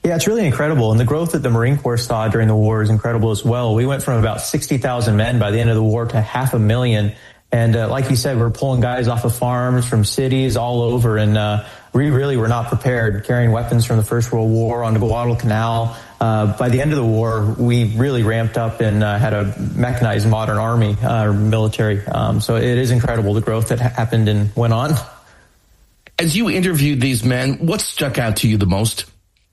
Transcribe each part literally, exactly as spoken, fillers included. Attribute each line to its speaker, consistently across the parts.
Speaker 1: Yeah, it's really incredible. And the growth that the Marine Corps saw during the war is incredible as well. We went from about sixty thousand men by the end of the war to half a million. And uh, like you said, we're pulling guys off of farms, from cities, all over. And uh, we really were not prepared, carrying weapons from the First World War on the Guadalcanal. Uh, by the end of the war, we really ramped up and uh, had a mechanized modern army, uh, military. Um, so it is incredible, the growth that ha- happened and went on.
Speaker 2: As you interviewed these men, what stuck out to you the most?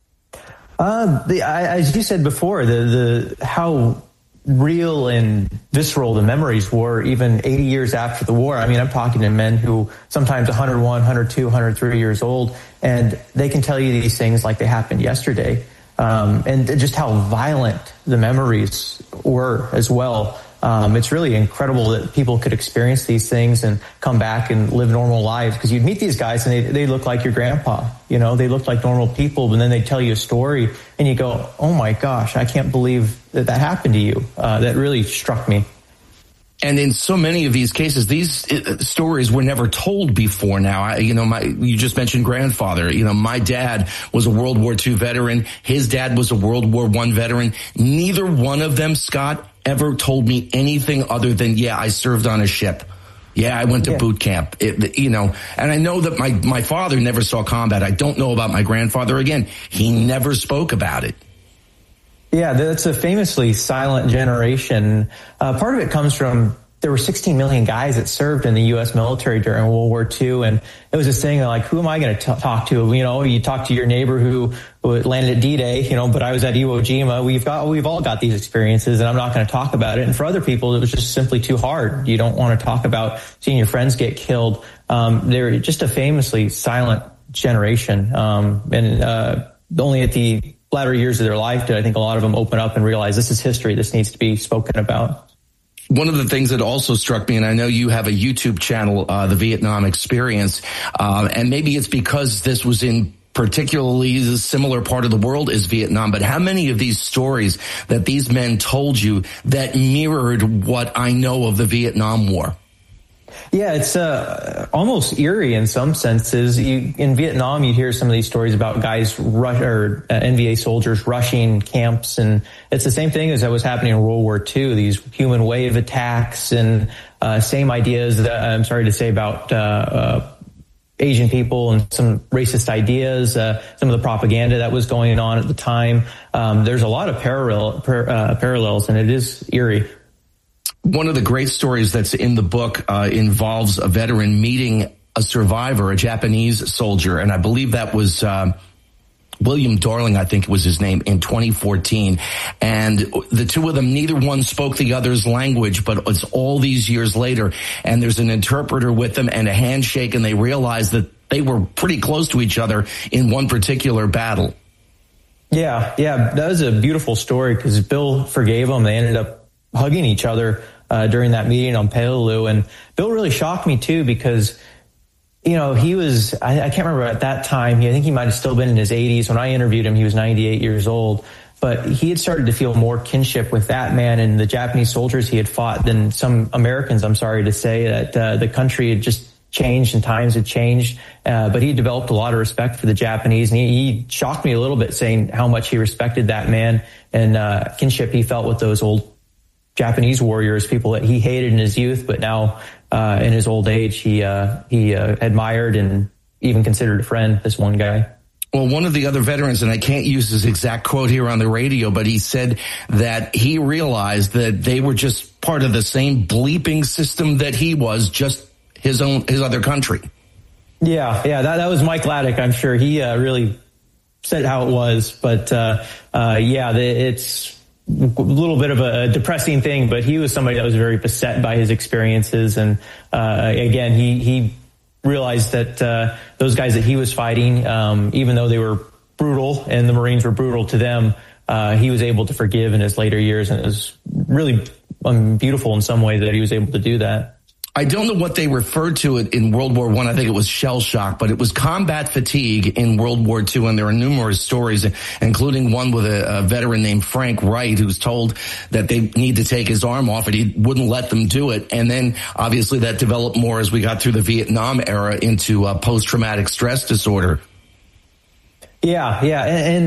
Speaker 1: Uh, the, I, as you said before, the, the, how real and visceral the memories were even eighty years after the war. I mean, I'm talking to men who sometimes one hundred one, one hundred two, one hundred three years old, and they can tell you these things like they happened yesterday. Um, and just how violent the memories were as well. Um, it's really incredible that people could experience these things and come back and live normal lives, because you'd meet these guys and they, they look like your grandpa, you know, they look like normal people, but then they tell you a story and you go, oh my gosh, I can't believe that that happened to you. Uh, that really struck me.
Speaker 2: And in so many of these cases, these uh, stories were never told before now. I, you know, my, you just mentioned grandfather. You know, my dad was a World War Two veteran. His dad was a World War One veteran. Neither one of them, Scott, ever told me anything other than, yeah, I served on a ship. Yeah, I went to yeah. boot camp. It, you know, and I know that my, my father never saw combat. I don't know about my grandfather. Again, he never spoke about it.
Speaker 1: Yeah, that's a famously silent generation. Uh, part of it comes from there were sixteen million guys that served in the U S military during World War Two, and it was this thing like, who am I going to talk to? You know, you talk to your neighbor who, who landed at D-Day, you know, but I was at Iwo Jima. We've got, we've all got these experiences, and I'm not going to talk about it. And for other people, it was just simply too hard. You don't want to talk about seeing your friends get killed. Um, they're just a famously silent generation, um, and uh, only at the latter years of their life did I think a lot of them open up and realize this is history. This needs to be spoken about.
Speaker 2: One of the things that also struck me, and I know you have a YouTube channel, uh, The Vietnam Experience, uh, and maybe it's because this was in particularly a similar part of the world as Vietnam, but how many of these stories that these men told you that mirrored what I know of the Vietnam War?
Speaker 1: Yeah, it's uh, almost eerie in some senses. You, in Vietnam, you hear some of these stories about guys rush, or uh, N V A soldiers rushing camps, and it's the same thing as that was happening in World War Two. These human wave attacks and uh, same ideas that I'm sorry to say about uh, uh, Asian people and some racist ideas, uh, some of the propaganda that was going on at the time. Um, there's a lot of parallel par, uh, parallels, and it is eerie.
Speaker 2: One of the great stories that's in the book uh, involves a veteran meeting a survivor, a Japanese soldier, and I believe that was uh, William Darling, I think was his name, in twenty fourteen. And the two of them, neither one spoke the other's language, but it's all these years later, and there's an interpreter with them and a handshake, and they realize that they were pretty close to each other in one particular battle.
Speaker 1: Yeah, yeah, that was a beautiful story because Bill forgave them. They ended up hugging each other uh, during that meeting on Peleliu. And Bill really shocked me too because, you know, he was, I, I can't remember at that time, I think he might have still been in his eighties. When I interviewed him, he was ninety-eight years old. But he had started to feel more kinship with that man and the Japanese soldiers he had fought than some Americans, I'm sorry to say, that uh, the country had just changed and times had changed. Uh, but he developed a lot of respect for the Japanese. And he, he shocked me a little bit saying how much he respected that man and uh, kinship he felt with those old Japanese warriors, people that he hated in his youth, but now uh, in his old age, he uh, he uh, admired and even considered a friend, this one guy.
Speaker 2: Well, one of the other veterans, and I can't use his exact quote here on the radio, but he said that he realized that they were just part of the same bleeping system that he was, just his own, his other country.
Speaker 1: Yeah, yeah, that, that was Mike Laddick, I'm sure. He uh, really said how it was, but uh, uh, yeah, it's a little bit of a depressing thing, but he was somebody that was very beset by his experiences. And, uh, again, he, he realized that, uh, those guys that he was fighting, um, even though they were brutal and the Marines were brutal to them, uh, he was able to forgive in his later years. And it was really um, beautiful in some way that he was able to do that.
Speaker 2: I don't know what they referred to it in World War One. I. I think it was shell shock, but it was combat fatigue in World War Two. And there are numerous stories, including one with a, a veteran named Frank Wright, who's told that they need to take his arm off and he wouldn't let them do it. And then obviously that developed more as we got through the Vietnam era into uh, post-traumatic stress disorder.
Speaker 1: Yeah, yeah. And, and